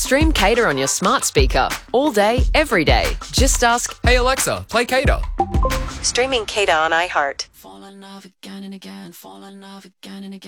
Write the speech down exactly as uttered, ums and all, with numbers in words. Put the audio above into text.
Stream Cater on your smart speaker all day, every day. Just ask, "Hey Alexa, play Cater." Streaming Cater on iHeart. Fall in love again and again, fall in love again and again.